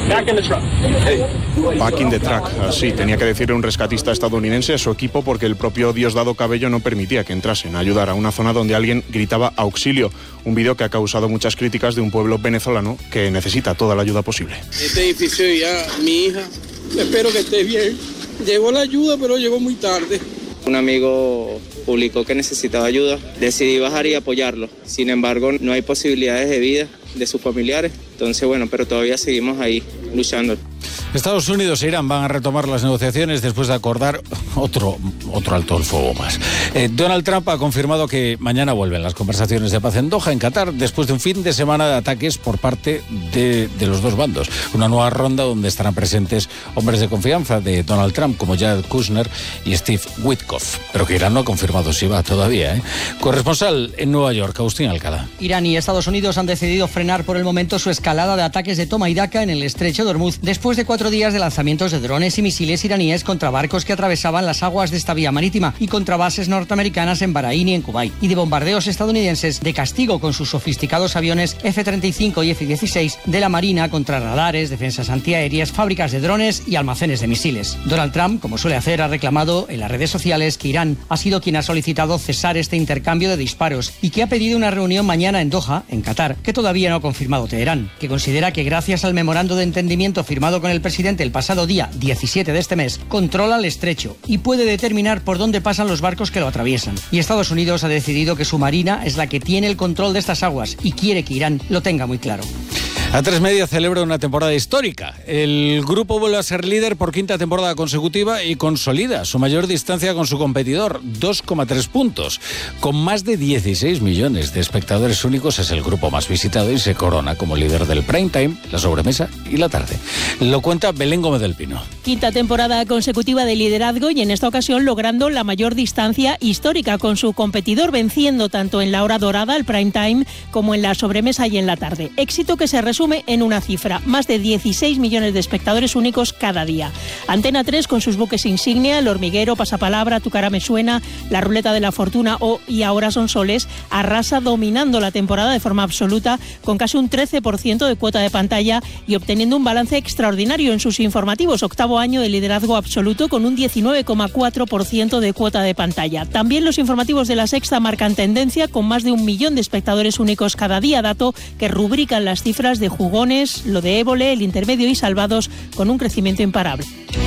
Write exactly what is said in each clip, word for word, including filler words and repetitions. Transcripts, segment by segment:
Back in the truck. Hey. Back in the track, así tenía que decirle un rescatista estadounidense a su equipo porque el propio Diosdado Cabello no permitía que entrasen a ayudar a una zona donde alguien gritaba auxilio. Un vídeo que ha causado muchas críticas de un pueblo venezolano que necesita toda la ayuda posible. Este edificio ya, mi hija, espero que esté bien. Llegó la ayuda, pero llegó muy tarde. Un amigo publicó que necesitaba ayuda, decidí bajar y apoyarlo. Sin embargo, no hay posibilidades de vida de sus familiares. Entonces, bueno, pero todavía seguimos ahí luchando. Estados Unidos e Irán van a retomar las negociaciones después de acordar otro, otro alto el fuego más. Eh, Donald Trump ha confirmado que mañana vuelven las conversaciones de paz en Doha, en Qatar, después de un fin de semana de ataques por parte de, de los dos bandos. Una nueva ronda donde estarán presentes hombres de confianza de Donald Trump, como Jared Kushner y Steve Witkoff. Pero que Irán no ha confirmado si va todavía, ¿eh? Corresponsal en Nueva York, Agustín Alcalá. Irán y Estados Unidos han decidido frenar por el momento su escalada de ataques de toma y daca en el estrecho de Hormuz, después de cuatro días de lanzamientos de drones y misiles iraníes contra barcos que atravesaban las aguas de esta vía marítima y contra bases norteamericanas en Bahrein y en Kuwait, y de bombardeos estadounidenses de castigo con sus sofisticados aviones F treinta y cinco y F dieciséis de la Marina contra radares, defensas antiaéreas, fábricas de drones y almacenes de misiles. Donald Trump, como suele hacer, ha reclamado en las redes sociales que Irán ha sido quien ha solicitado cesar este intercambio de disparos y que ha pedido una reunión mañana en Doha, en Qatar, que todavía no ha confirmado Teherán, que considera que gracias al memorando de entendimiento firmado con el presidente el pasado día diecisiete de este mes, controla el estrecho y puede determinar por dónde pasan los barcos que lo atraviesan. Y Estados Unidos ha decidido que su marina es la que tiene el control de estas aguas y quiere que Irán lo tenga muy claro. A tres Media celebra una temporada histórica. El grupo vuelve a ser líder por quinta temporada consecutiva y consolida su mayor distancia con su competidor, dos coma tres puntos. Con más de dieciséis millones de espectadores únicos es el grupo más visitado y se corona como líder del prime time, la sobremesa y la tarde. Lo cuenta Belén Gómez del Pino. Quinta temporada consecutiva de liderazgo y en esta ocasión logrando la mayor distancia histórica con su competidor, venciendo tanto en la hora dorada, el prime time, como en la sobremesa y en la tarde. Éxito que se resume en una cifra, más de dieciséis millones de espectadores únicos cada día. Antena tres con sus buques insignia, El Hormiguero, Pasapalabra, Tu cara me suena, La ruleta de la fortuna o Y ahora son soles, arrasa dominando la temporada de forma absoluta con casi un trece por ciento de cuota de pantalla y obteniendo un balance extraordinario en sus informativos, octavo año de liderazgo absoluto con un diecinueve coma cuatro por ciento de cuota de pantalla. También los informativos de La Sexta marcan tendencia con más de un millón de espectadores únicos cada día, dato que rubrican las cifras de Jugones, Lo de Évole, El Intermedio y Salvados con un crecimiento imparable.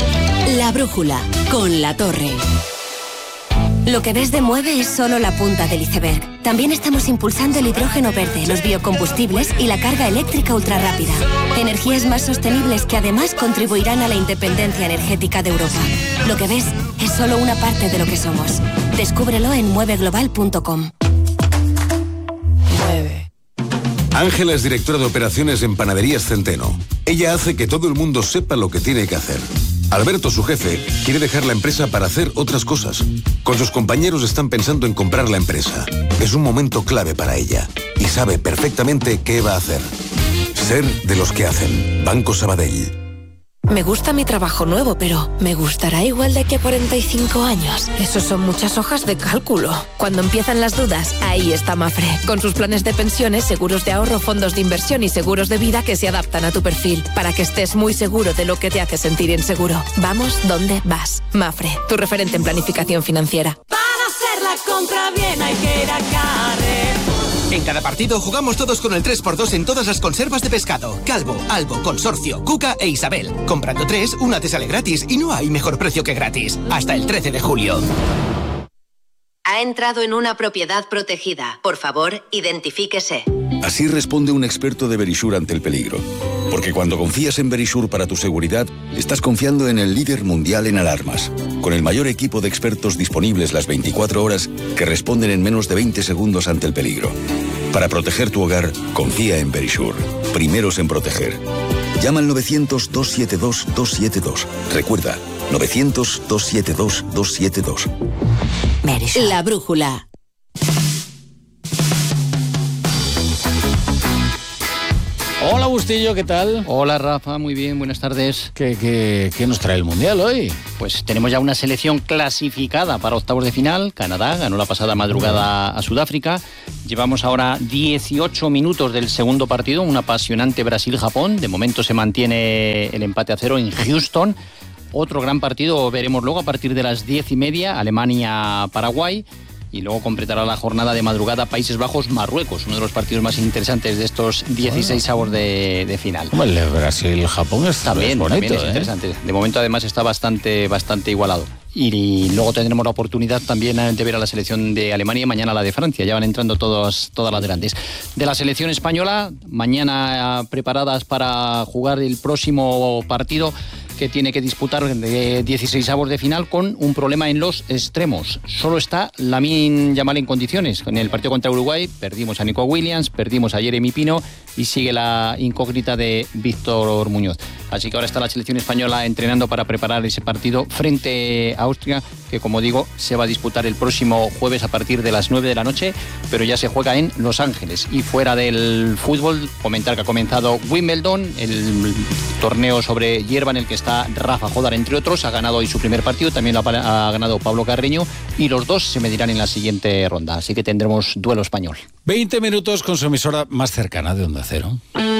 La brújula con La Torre. Lo que ves de Mueve es solo la punta del iceberg. También estamos impulsando el hidrógeno verde, los biocombustibles y la carga eléctrica ultrarrápida. Energías más sostenibles que además contribuirán a la independencia energética de Europa. Lo que ves es solo una parte de lo que somos. Descúbrelo en mueve global punto com. Mueve. Ángela es directora de operaciones en Panaderías Centeno. Ella hace que todo el mundo sepa lo que tiene que hacer. Alberto, su jefe, quiere dejar la empresa para hacer otras cosas. Con sus compañeros están pensando en comprar la empresa. Es un momento clave para ella y sabe perfectamente qué va a hacer. Ser de los que hacen. Banco Sabadell. Me gusta mi trabajo nuevo, pero ¿me gustará igual de aquí a cuarenta y cinco años? Eso son muchas hojas de cálculo. Cuando empiezan las dudas, ahí está Mafre. Con sus planes de pensiones, seguros de ahorro, fondos de inversión y seguros de vida que se adaptan a tu perfil, para que estés muy seguro de lo que te hace sentir inseguro. Vamos donde vas. Mafre, tu referente en planificación financiera. Para hacer la compra bien hay que ir a Carrefour. En cada partido jugamos todos con el tres por dos en todas las conservas de pescado. Calvo, Albo, Consorcio, Cuca e Isabel. Comprando tres, una te sale gratis y no hay mejor precio que gratis. Hasta el trece de julio. Ha entrado en una propiedad protegida. Por favor, identifíquese. Así responde un experto de Verisure ante el peligro. Porque cuando confías en Verisure para tu seguridad, estás confiando en el líder mundial en alarmas. Con el mayor equipo de expertos disponibles las veinticuatro horas que responden en menos de veinte segundos ante el peligro. Para proteger tu hogar, confía en Verisure. Primeros en proteger. Llama al novecientos, dos siete dos, dos siete dos. Recuerda, novecientos, dos siete dos, dos siete dos. Verisure. La brújula. Hola Bustillo, ¿qué tal? Hola Rafa, muy bien, buenas tardes. ¿Qué, qué, qué nos trae el Mundial hoy? Pues tenemos ya una selección clasificada para octavos de final. Canadá ganó la pasada madrugada a Sudáfrica. Llevamos ahora dieciocho minutos del segundo partido, un apasionante Brasil-Japón. De momento se mantiene el empate a cero en Houston. Otro gran partido veremos luego a partir de las diez y media, Alemania-Paraguay. Y luego completará la jornada de madrugada Países Bajos-Marruecos, uno de los partidos más interesantes de estos dieciséis avos de, de final. Bueno, el Brasil-Japón es también, bonito, también es ¿eh? interesante. De momento además está bastante, bastante igualado. Y luego tendremos la oportunidad también de ver a la selección de Alemania y mañana la de Francia. Ya van entrando todos, todas las grandes. De la selección española, mañana preparadas para jugar el próximo partido que tiene que disputar de dieciséis avos de final con un problema en los extremos. Solo está Lamine Yamal en condiciones. En el partido contra Uruguay perdimos a Nico Williams, perdimos a Jeremy Pino y sigue la incógnita de Víctor Muñoz. Así que ahora está la selección española entrenando para preparar ese partido frente a Austria, que como digo se va a disputar el próximo jueves a partir de las nueve de la noche, pero ya se juega en Los Ángeles. Y fuera del fútbol, comentar que ha comenzado Wimbledon, el torneo sobre hierba en el que está Rafa Jodar, entre otros. Ha ganado hoy su primer partido, también lo ha, ha ganado Pablo Carreño, y los dos se medirán en la siguiente ronda, así que tendremos duelo español. veinte minutos con su emisora más cercana de Onda Cero.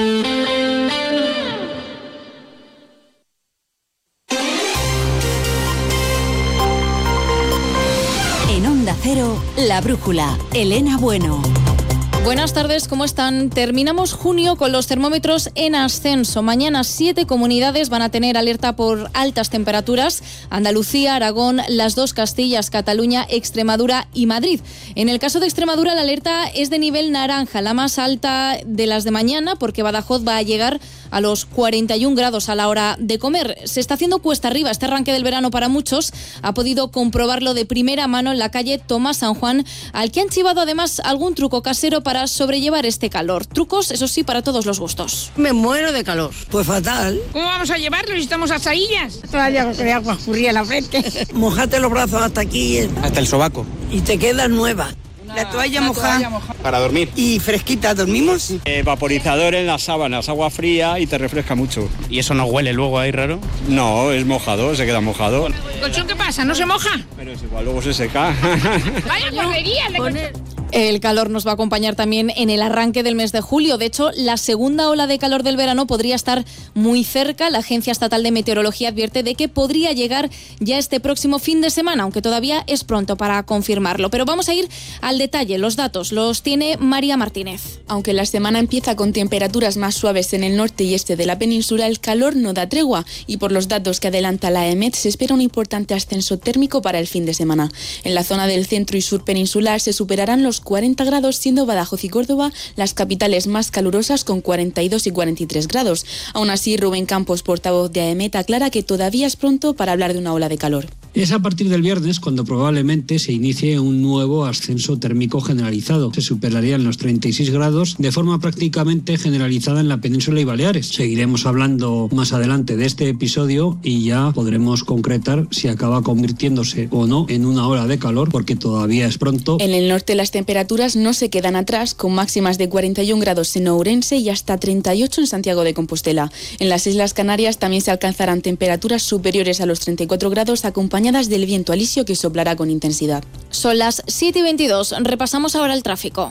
En Onda Cero, La Brújula, Elena Bueno. Buenas tardes, ¿cómo están? Terminamos junio con los termómetros en ascenso. Mañana siete comunidades van a tener alerta por altas temperaturas: Andalucía, Aragón, las dos Castillas, Cataluña, Extremadura y Madrid. En el caso de Extremadura, la alerta es de nivel naranja, la más alta de las de mañana, porque Badajoz va a llegar a los cuarenta y un grados a la hora de comer. Se está haciendo cuesta arriba este arranque del verano para muchos. Ha podido comprobarlo de primera mano en la calle Tomás San Juan, al que han chivado además algún truco casero para sobrellevar este calor. Trucos, eso sí, para todos los gustos. Me muero de calor. Pues fatal. ¿Cómo vamos a llevarlo si estamos a saillas? Toalla que de agua escurría en la frente. Mojate los brazos hasta aquí. Hasta el sobaco. Y te quedas nueva. La toalla mojada. Moja. Para dormir. ¿Y fresquita? ¿Dormimos? Eh, vaporizador en las sábanas, agua fría y te refresca mucho. ¿Y eso no huele luego ahí raro? No, es mojado, se queda mojado. ¿El colchón qué pasa? ¿No se moja? Pero es igual, luego se seca. Vaya guarrería de colchón. El calor nos va a acompañar también en el arranque del mes de julio. De hecho, la segunda ola de calor del verano podría estar muy cerca. La Agencia Estatal de Meteorología advierte de que podría llegar ya este próximo fin de semana, aunque todavía es pronto para confirmarlo. Pero vamos a ir al detalle. Los datos los tiene María Martínez. Aunque la semana empieza con temperaturas más suaves en el norte y este de la península, el calor no da tregua y por los datos que adelanta la E M E T se espera un importante ascenso térmico para el fin de semana. En la zona del centro y sur peninsular se superarán los cuarenta grados, siendo Badajoz y Córdoba las capitales más calurosas con cuarenta y dos y cuarenta y tres grados. Aún así, Rubén Campos, portavoz de A E M E T, aclara que todavía es pronto para hablar de una ola de calor. Es a partir del viernes cuando probablemente se inicie un nuevo ascenso térmico generalizado. Se superarían los treinta y seis grados de forma prácticamente generalizada en la península y Baleares. Seguiremos hablando más adelante de este episodio y ya podremos concretar si acaba convirtiéndose o no en una ola de calor, porque todavía es pronto. En el norte las temperaturas no se quedan atrás, con máximas de cuarenta y un grados en Ourense y hasta treinta y ocho en Santiago de Compostela. En las Islas Canarias también se alcanzarán temperaturas superiores a los treinta y cuatro grados, acompañadas del viento alisio que soplará con intensidad. Son las siete y veintidós. Repasamos ahora el tráfico.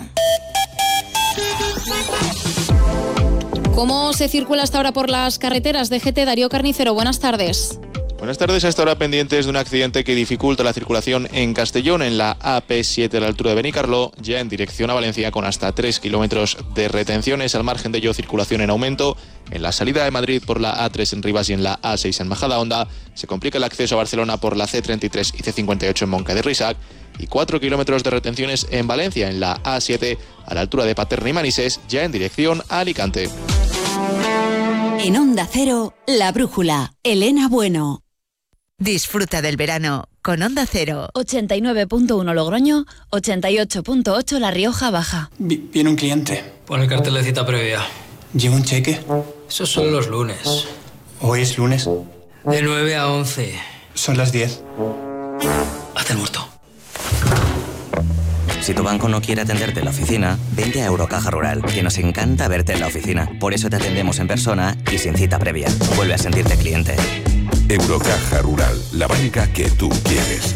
¿Cómo se circula hasta ahora por las carreteras de G T? Darío Carnicero, buenas tardes. Buenas tardes, a esta hora pendientes de un accidente que dificulta la circulación en Castellón, en la A P siete a la altura de Benicarló, ya en dirección a Valencia con hasta tres kilómetros de retenciones. Al margen de ello, circulación en aumento en la salida de Madrid por la A tres en Rivas y en la A seis en Majadahonda. Se complica el acceso a Barcelona por la C treinta y tres y C cincuenta y ocho en Monca de Risac. Y cuatro kilómetros de retenciones en Valencia, en la A siete a la altura de Paterna y Manises, ya en dirección a Alicante. En Onda Cero, La Brújula, Elena Bueno. Disfruta del verano con Onda Cero. ochenta y nueve punto uno Logroño, ochenta y ocho punto ocho La Rioja Baja. Vi- viene un cliente. Pon el cartel de cita previa. ¿Lleva un cheque? Esos son los lunes. ¿Hoy es lunes? De nueve a once. Son las diez. Haz el muerto. Si tu banco no quiere atenderte en la oficina, vente a Eurocaja Rural, que nos encanta verte en la oficina. Por eso te atendemos en persona y sin cita previa. Vuelve a sentirte cliente. Eurocaja Rural, la banca que tú quieres.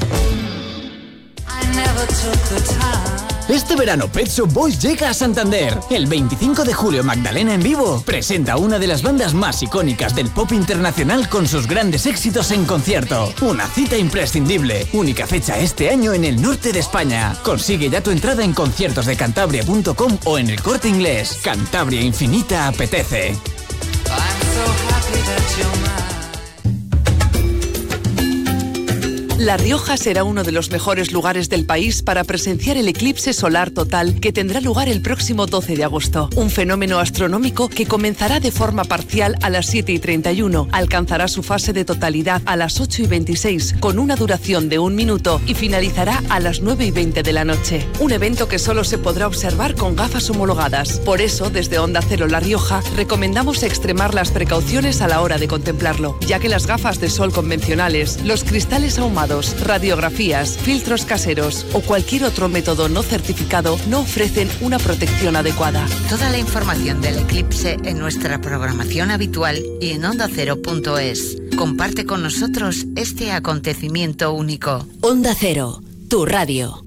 Este verano Pet Shop Boys llega a Santander. El veinticinco de julio Magdalena en vivo presenta una de las bandas más icónicas del pop internacional con sus grandes éxitos en concierto. Una cita imprescindible. Única fecha este año en el norte de España. Consigue ya tu entrada en conciertos de cantabria punto com o en El Corte Inglés. Cantabria Infinita apetece. La Rioja será uno de los mejores lugares del país para presenciar el eclipse solar total que tendrá lugar el próximo doce de agosto. Un fenómeno astronómico que comenzará de forma parcial a las siete y treinta y uno, alcanzará su fase de totalidad a las ocho y veintiséis con una duración de un minuto y finalizará a las nueve y veinte de la noche. Un evento que solo se podrá observar con gafas homologadas. Por eso, desde Onda Cero La Rioja, recomendamos extremar las precauciones a la hora de contemplarlo, ya que las gafas de sol convencionales, los cristales ahumados, radiografías, filtros caseros o cualquier otro método no certificado no ofrecen una protección adecuada. Toda la información del eclipse en nuestra programación habitual y en onda cero punto es. Comparte con nosotros este acontecimiento único. Onda Cero, tu radio.